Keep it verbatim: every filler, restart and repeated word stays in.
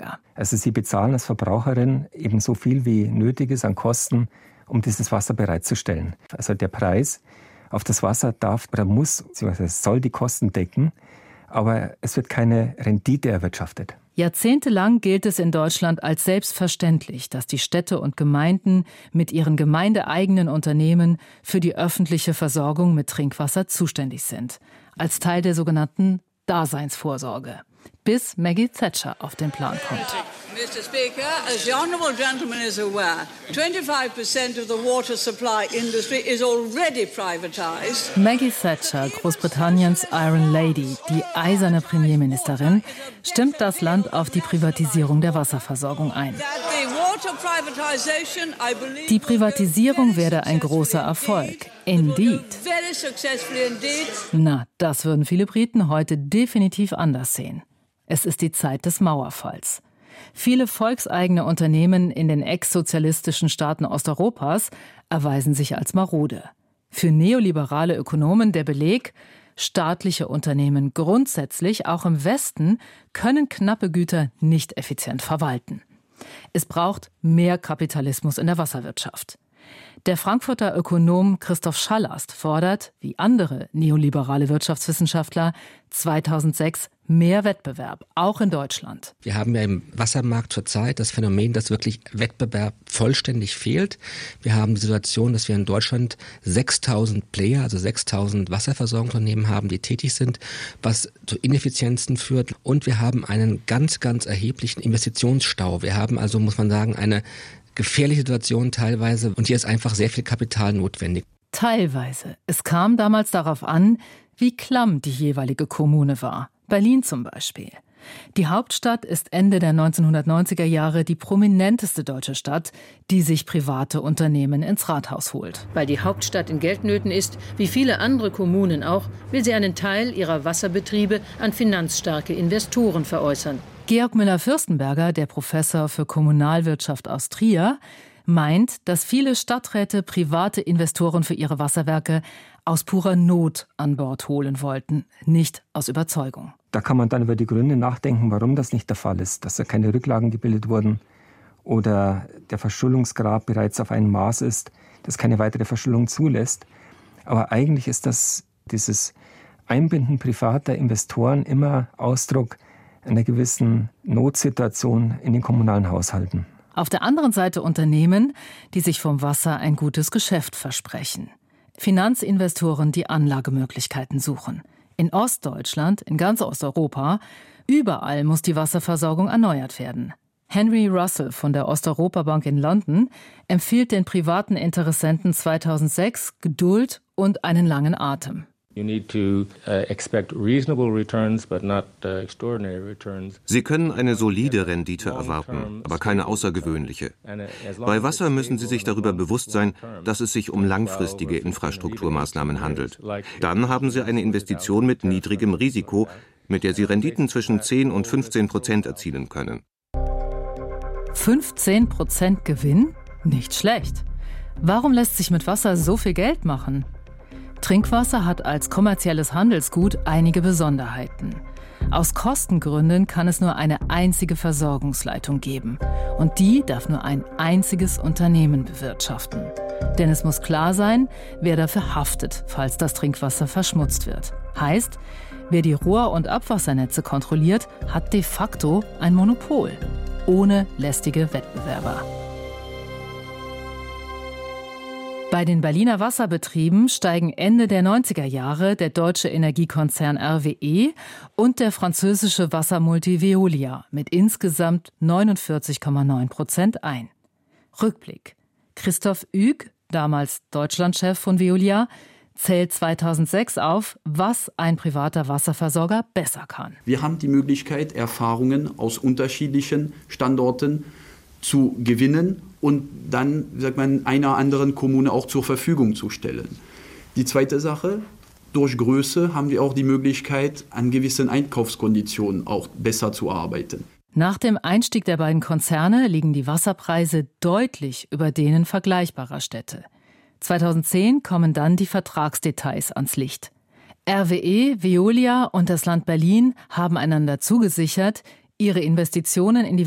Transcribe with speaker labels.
Speaker 1: Friedensberger.
Speaker 2: Also Sie bezahlen als Verbraucherin eben so viel wie nötig ist an Kosten, um dieses Wasser bereitzustellen. Also der Preis auf das Wasser darf oder muss, beziehungsweise soll die Kosten decken, aber es wird keine Rendite erwirtschaftet.
Speaker 1: Jahrzehntelang gilt es in Deutschland als selbstverständlich, dass die Städte und Gemeinden mit ihren gemeindeeigenen Unternehmen für die öffentliche Versorgung mit Trinkwasser zuständig sind. Als Teil der sogenannten Daseinsvorsorge. Bis Maggie Thatcher auf den Plan kommt.
Speaker 3: Mister Speaker, as the honourable gentleman is aware, twenty-five percent of the water supply industry is already privatised.
Speaker 1: Maggie Thatcher, Großbritanniens Iron Lady, die eiserne Premierministerin, stimmt das Land auf die Privatisierung der Wasserversorgung ein. Die Privatisierung werde ein großer Erfolg. Indeed. Na, das würden viele Briten heute definitiv anders sehen. Es ist die Zeit des Mauerfalls. Viele volkseigene Unternehmen in den ex-sozialistischen Staaten Osteuropas erweisen sich als marode. Für neoliberale Ökonomen der Beleg: Staatliche Unternehmen grundsätzlich, auch im Westen, können knappe Güter nicht effizient verwalten. Es braucht mehr Kapitalismus in der Wasserwirtschaft. Der Frankfurter Ökonom Christoph Schallast fordert, wie andere neoliberale Wirtschaftswissenschaftler, zweitausendsechs mehr Wettbewerb, auch in Deutschland.
Speaker 4: Wir haben ja im Wassermarkt zurzeit das Phänomen, dass wirklich Wettbewerb vollständig fehlt. Wir haben die Situation, dass wir in Deutschland sechstausend Player, also sechstausend Wasserversorgungsunternehmen haben, die tätig sind, was zu Ineffizienzen führt. Und wir haben einen ganz, ganz erheblichen Investitionsstau. Wir haben also, muss man sagen, eine gefährliche Situation teilweise. Und hier ist einfach sehr viel Kapital notwendig.
Speaker 1: Teilweise. Es kam damals darauf an, wie klamm die jeweilige Kommune war. Berlin zum Beispiel. Die Hauptstadt ist Ende der neunzehnhundertneunziger Jahre die prominenteste deutsche Stadt, die sich private Unternehmen ins Rathaus holt.
Speaker 5: Weil die Hauptstadt in Geldnöten ist, wie viele andere Kommunen auch, will sie einen Teil ihrer Wasserbetriebe an finanzstarke Investoren veräußern.
Speaker 1: Georg Müller-Fürstenberger, der Professor für Kommunalwirtschaft aus Trier, meint, dass viele Stadträte private Investoren für ihre Wasserwerke aus purer Not an Bord holen wollten, nicht aus Überzeugung.
Speaker 2: Da kann man dann über die Gründe nachdenken, warum das nicht der Fall ist, dass da keine Rücklagen gebildet wurden oder der Verschuldungsgrad bereits auf einem Maß ist, das keine weitere Verschuldung zulässt. Aber eigentlich ist das dieses Einbinden privater Investoren immer Ausdruck einer gewissen Notsituation in den kommunalen Haushalten.
Speaker 1: Auf der anderen Seite Unternehmen, die sich vom Wasser ein gutes Geschäft versprechen. Finanzinvestoren, die Anlagemöglichkeiten suchen. In Ostdeutschland, in ganz Osteuropa, überall muss die Wasserversorgung erneuert werden. Henry Russell von der Osteuropa-Bank in London empfiehlt den privaten Interessenten zweitausendsechs Geduld und einen langen Atem.
Speaker 6: Sie können eine solide Rendite erwarten, aber keine außergewöhnliche. Bei Wasser müssen Sie sich darüber bewusst sein, dass es sich um langfristige Infrastrukturmaßnahmen handelt. Dann haben Sie eine Investition mit niedrigem Risiko, mit der Sie Renditen zwischen zehn und fünfzehn Prozent erzielen können.
Speaker 1: fünfzehn Prozent Gewinn? Nicht schlecht. Warum lässt sich mit Wasser so viel Geld machen? Trinkwasser hat als kommerzielles Handelsgut einige Besonderheiten. Aus Kostengründen kann es nur eine einzige Versorgungsleitung geben. Und die darf nur ein einziges Unternehmen bewirtschaften. Denn es muss klar sein, wer dafür haftet, falls das Trinkwasser verschmutzt wird. Heißt, wer die Rohr- und Abwassernetze kontrolliert, hat de facto ein Monopol. Ohne lästige Wettbewerber. Bei den Berliner Wasserbetrieben steigen Ende der neunziger Jahre der deutsche Energiekonzern R W E und der französische Wassermulti Veolia mit insgesamt neunundvierzig Komma neun Prozent ein. Rückblick. Christoph Ueg, damals Deutschlandchef von Veolia, zählt zweitausendsechs auf, was ein privater Wasserversorger besser kann.
Speaker 7: Wir haben die Möglichkeit, Erfahrungen aus unterschiedlichen Standorten zu gewinnen und dann, sagt man, einer anderen Kommune auch zur Verfügung zu stellen. Die zweite Sache, durch Größe haben wir auch die Möglichkeit, an gewissen Einkaufskonditionen auch besser zu arbeiten.
Speaker 1: Nach dem Einstieg der beiden Konzerne liegen die Wasserpreise deutlich über denen vergleichbarer Städte. zweitausendzehn kommen dann die Vertragsdetails ans Licht. R W E, Veolia und das Land Berlin haben einander zugesichert, ihre Investitionen in die